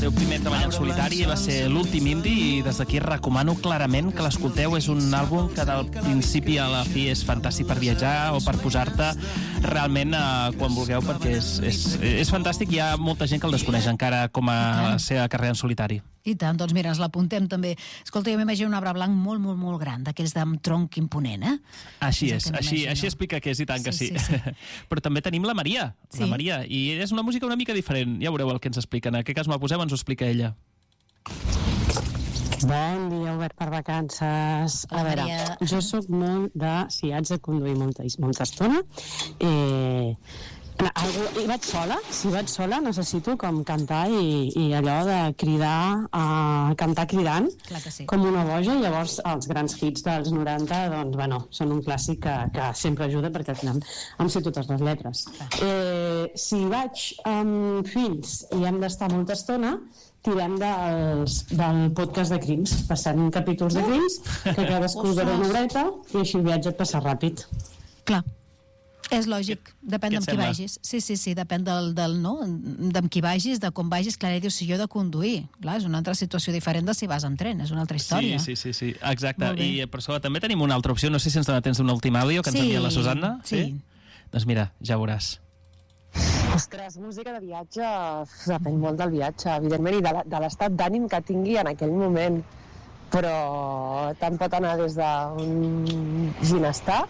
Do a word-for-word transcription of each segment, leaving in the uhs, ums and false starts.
seu primer treball en solitari va ser l'últim indie i des d'aquí recomano clarament que l'escolteu. És un àlbum que del principi a la fi és fantàstic per viatjar o per posar-te realment eh, quan vulgueu, perquè és, és, és fantàstic. Hi ha molta gent que el desconeix encara com a la seva carrera en solitari. I tant, doncs mira, ens l'apuntem també. Escolta, jo m'imagino un arbre blanc molt, molt, molt gran, d'aquells d'amb tronc imponent, eh? Així és, és així, així explica que és, i tant que sí. sí. sí, sí. Però també tenim la Maria, sí. la Maria, i és una música una mica diferent. Ja veureu el que ens explica. En aquest cas me la posem, ens ho explica ella. Bon dia, Obert per vacances. A veure, jo sóc molt de... Si haig de conduir molta, molta estona, eh... Algú, i vaig sola, si vaig sola necessito com cantar i, i allò de cridar, uh, cantar cridant sí. com una boja. Llavors els grans hits dels noranta doncs, bueno, són un clàssic que, que sempre ajuda perquè al final em sé totes les lletres. Eh, si vaig amb fills i hem d'estar molta estona, tirem dels, del podcast de Crims, passant capítols de Crims, que cadascú dona una horeta i així el viatge et passa ràpid. Clar. És lògic, depèn d'amb qui vagis. Sí, sí, sí, depèn del, del no, d'amb qui vagis, de com vagis. Clar, dius, si jo he de conduir, clar, és una altra situació diferent de si vas amb tren, és una altra història. Sí, sí, sí, sí. Exacte. I per això també tenim una altra opció, no sé si ens dona temps d'un últim àudio que ens sí, envia la Susanna. Sí. sí. Doncs mira, ja veuràs. Ostres, música de viatge, depèn molt del viatge, evidentment, i de, de l'estat d'ànim que tingui en aquell moment. Però tant pot anar des d'un ginestar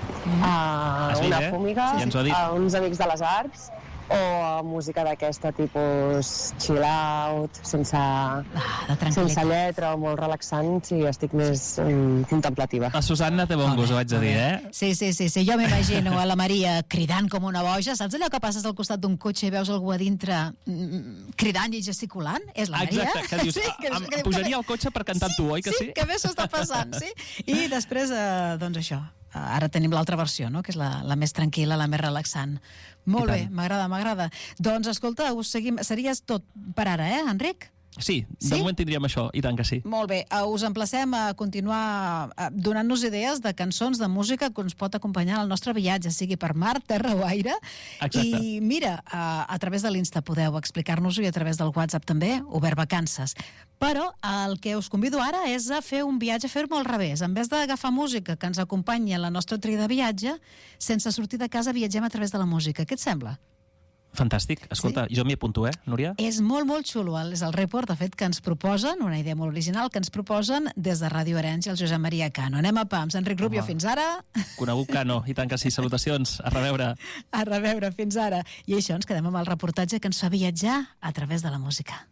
a vist, una eh? fúmiga, sí, a uns amics de les arts, o a música d'aquesta tipus chill out, sense, ah, sense lletra o molt relaxant, si estic més um, contemplativa. La Susanna té bon gust, ho haig de dir, eh? Sí, sí, sí, sí. Jo m'imagino a la Maria cridant com una boja. Saps allò que passes al costat d'un cotxe i veus algú a dintre mm, cridant i gesticulant? És la Maria. Exacte, que dius, sí, que, em que, pujaria que, al cotxe per cantar sí, tu, oi que sí? Sí, que bé s'ho està passant, sí. I després, eh, doncs això, ara tenim l'altra versió, no? Que és la, la més tranquil·la, la més relaxant. Molt bé, m'agrada, m'agrada. Doncs, escolta, us seguim... Series tot per ara, eh, Enric? Sí, de sí? moment tindríem això, i tant que sí. Molt bé, us emplacem a continuar donant-nos idees de cançons, de música que ens pot acompanyar al nostre viatge, sigui per mar, terra o aire. Exacte. I mira, a, a través de l'Insta podeu explicar-nos-ho i a través del WhatsApp també, Obert Vacances. Però el que us convido ara és a fer un viatge, a fer-me al revés. En vez d'agafar música que ens acompanyi en la nostra tria de viatge, sense sortir de casa viatgem a través de la música. Què et sembla? Fantàstic. Escolta, sí? Jo m'hi apunto, eh, Núria? És molt, molt xulo. És el report, de fet, que ens proposen, una idea molt original, que ens proposen des de Ràdio Arenys i el Josep Maria Cano. Anem a pams. Enric Rubio, fins ara. Conegut Cano, i tant que sí. Salutacions. A reveure. A reveure, fins ara. I això, ens quedem amb el reportatge que ens fa viatjar a través de la música.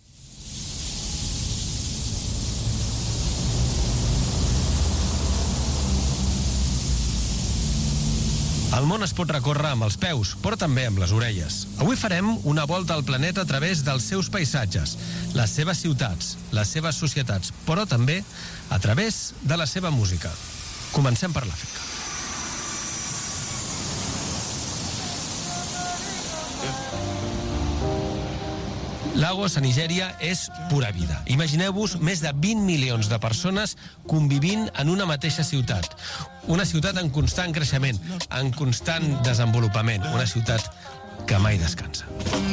El món es pot recórrer amb els peus, però també amb les orelles. Avui farem una volta al planeta a través dels seus paisatges, les seves ciutats, les seves societats, però també a través de la seva música. Comencem per l'Àfrica. Lagos, a Nigèria, és pura vida. Imagineu-vos més de vint milions de persones convivint en una mateixa ciutat. Una ciutat en constant creixement, en constant desenvolupament. Una ciutat que mai descansa.